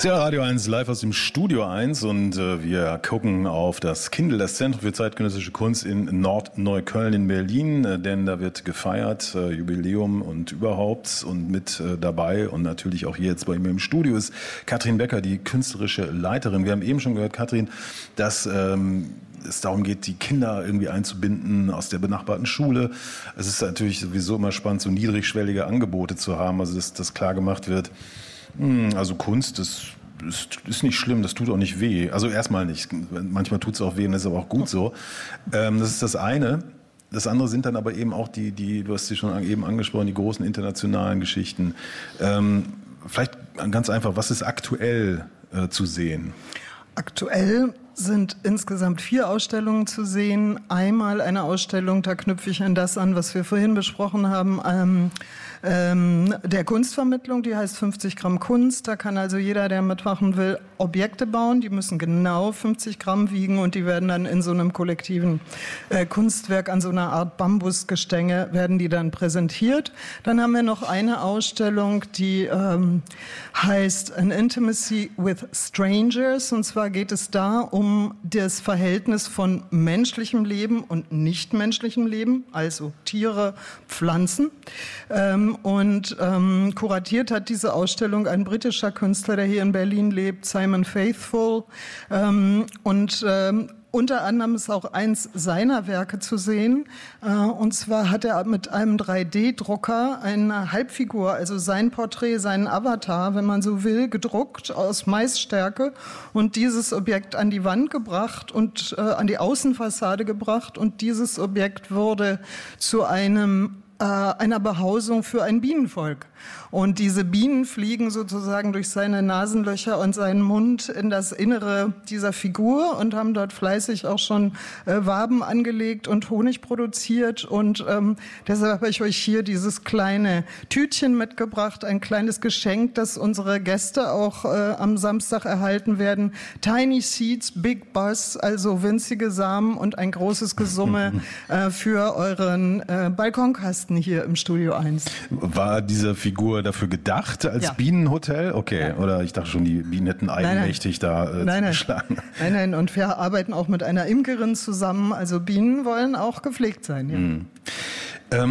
Ja, Radio 1 live aus dem Studio 1 und wir gucken auf das Kindl, das Zentrum für zeitgenössische Kunst in Nordneukölln in Berlin, denn da wird gefeiert, Jubiläum und überhaupt und mit dabei und natürlich auch hier jetzt bei mir im Studio ist Katrin Becker, die künstlerische Leiterin. Wir haben eben schon gehört, Katrin, dass es darum geht, die Kinder irgendwie einzubinden aus der benachbarten Schule. Es ist natürlich sowieso immer spannend, so niedrigschwellige Angebote zu haben, also dass klar gemacht wird, also Kunst, das ist nicht schlimm, das tut auch nicht weh. Also erstmal nicht. Manchmal tut es auch weh und das ist aber auch gut so. Das ist das eine. Das andere sind dann aber eben auch die du hast sie schon eben angesprochen, die großen internationalen Geschichten. Vielleicht ganz einfach, was ist aktuell zu sehen? Aktuell sind insgesamt 4 Ausstellungen zu sehen. Einmal eine Ausstellung, da knüpfe ich an das an, was wir vorhin besprochen haben, der Kunstvermittlung, die heißt 50 Gramm Kunst. Da kann also jeder, der mitmachen will, Objekte bauen. Die müssen genau 50 Gramm wiegen und die werden dann in so einem kollektiven Kunstwerk an so einer Art Bambusgestänge werden die dann präsentiert. Dann haben wir noch eine Ausstellung, die heißt An Intimacy with Strangers. Und zwar geht es da um das Verhältnis von menschlichem Leben und nichtmenschlichem Leben, also Tiere, Pflanzen. Und kuratiert hat diese Ausstellung ein britischer Künstler, der hier in Berlin lebt, Simon Faithfull. Unter anderem ist auch eins seiner Werke zu sehen. Und zwar hat er mit einem 3D-Drucker eine Halbfigur, also sein Porträt, seinen Avatar, wenn man so will, gedruckt aus Maisstärke und dieses Objekt an die Wand gebracht und an die Außenfassade gebracht. Und dieses Objekt wurde zu einer Behausung für ein Bienenvolk. Und diese Bienen fliegen sozusagen durch seine Nasenlöcher und seinen Mund in das Innere dieser Figur und haben dort fleißig auch schon Waben angelegt und Honig produziert. Und deshalb habe ich euch hier dieses kleine Tütchen mitgebracht, ein kleines Geschenk, das unsere Gäste auch am Samstag erhalten werden. Tiny Seeds, Big Buzz, also winzige Samen und ein großes Gesumme für euren Balkonkasten hier im Studio 1. War diese Figur dafür gedacht als Bienenhotel? Okay, ja. Oder ich dachte schon, die Bienen hätten eigenmächtig zugeschlagen. Nein, und wir arbeiten auch mit einer Imkerin zusammen, also Bienen wollen auch gepflegt sein. Ja.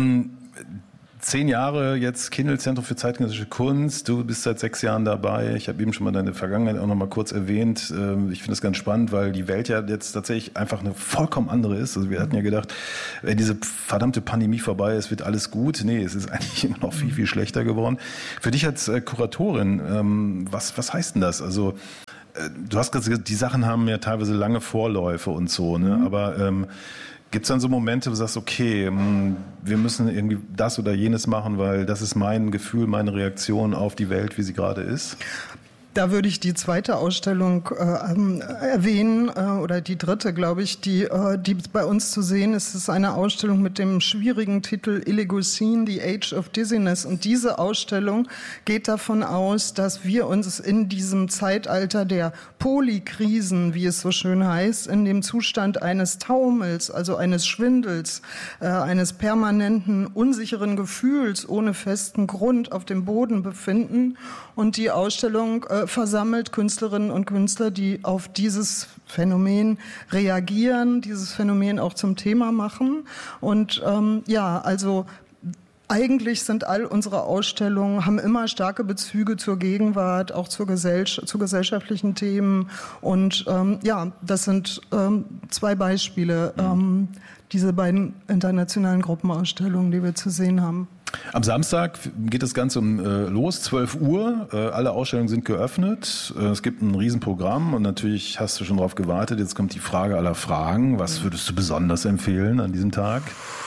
10 Jahre jetzt Kindl, Zentrum für zeitgenössische Kunst. Du bist seit 6 Jahren dabei. Ich habe eben schon mal deine Vergangenheit auch noch mal kurz erwähnt. Ich finde das ganz spannend, weil die Welt ja jetzt tatsächlich einfach eine vollkommen andere ist. Also wir hatten ja gedacht, wenn diese verdammte Pandemie vorbei ist, wird alles gut. Nee, es ist eigentlich immer noch viel, viel schlechter geworden. Für dich als Kuratorin, was heißt denn das? Also du hast gesagt, die Sachen haben ja teilweise lange Vorläufe und so, ne? Aber gibt es dann so Momente, wo du sagst, okay, wir müssen irgendwie das oder jenes machen, weil das ist mein Gefühl, meine Reaktion auf die Welt, wie sie gerade ist? Da würde ich die zweite Ausstellung erwähnen, oder die dritte, glaube ich, die bei uns zu sehen ist. Es ist eine Ausstellung mit dem schwierigen Titel Oligocene, The Age of Dizziness. Und diese Ausstellung geht davon aus, dass wir uns in diesem Zeitalter der Polykrisen, wie es so schön heißt, in dem Zustand eines Taumels, also eines Schwindels, eines permanenten, unsicheren Gefühls ohne festen Grund auf dem Boden befinden. Und die Ausstellung versammelt Künstlerinnen und Künstler, die auf dieses Phänomen reagieren, dieses Phänomen auch zum Thema machen. Und also eigentlich sind all unsere Ausstellungen, haben immer starke Bezüge zur Gegenwart, auch zu gesellschaftlichen Themen. Und das sind 2 Beispiele, diese beiden internationalen Gruppenausstellungen, die wir zu sehen haben. Am Samstag geht das Ganze los, 12 Uhr. Alle Ausstellungen sind geöffnet. Es gibt ein Riesenprogramm und natürlich hast du schon drauf gewartet. Jetzt kommt die Frage aller Fragen. Was würdest du besonders empfehlen an diesem Tag?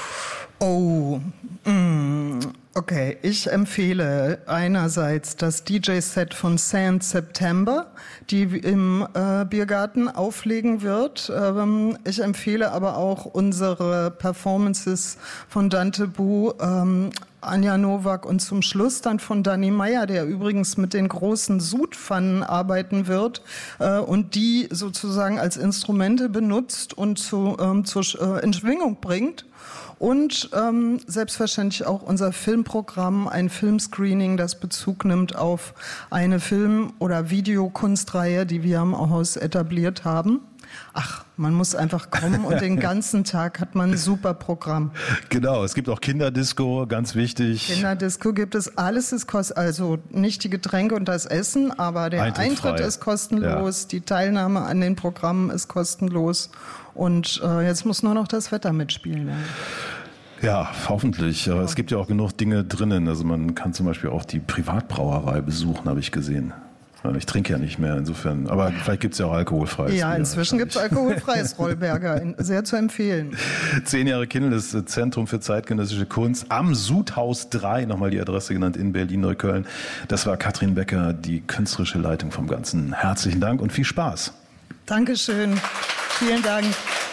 Okay, ich empfehle einerseits das DJ-Set von Sand September, die im Biergarten auflegen wird. Ich empfehle aber auch unsere Performances von Dante Bu, Anja Nowak und zum Schluss dann von Danny Meyer, der übrigens mit den großen Sudpfannen arbeiten wird und die sozusagen als Instrumente benutzt und in Schwingung bringt. und selbstverständlich auch unser Filmprogramm, ein Filmscreening, das Bezug nimmt auf eine Film- oder Videokunstreihe, die wir am Haus etabliert haben. Ach, man muss einfach kommen und den ganzen Tag hat man ein super Programm. Genau, es gibt auch Kinderdisco, ganz wichtig. Kinderdisco gibt es, alles ist kostenlos, also nicht die Getränke und das Essen, aber der Eintritt ist kostenlos, die Teilnahme an den Programmen ist kostenlos und jetzt muss nur noch das Wetter mitspielen. Ja, hoffentlich. Aber es gibt ja auch genug Dinge drinnen. Also man kann zum Beispiel auch die Privatbrauerei besuchen, habe ich gesehen. Ich trinke ja nicht mehr, insofern. Aber vielleicht gibt es ja auch alkoholfreies Bier. Ja, inzwischen gibt es alkoholfreies Rollberger. Sehr zu empfehlen. 10 Jahre Kindles Zentrum für zeitgenössische Kunst am Sudhaus 3, nochmal die Adresse genannt, in Berlin-Neukölln. Das war Katrin Becker, die künstlerische Leitung vom Ganzen. Herzlichen Dank und viel Spaß. Dankeschön. Vielen Dank.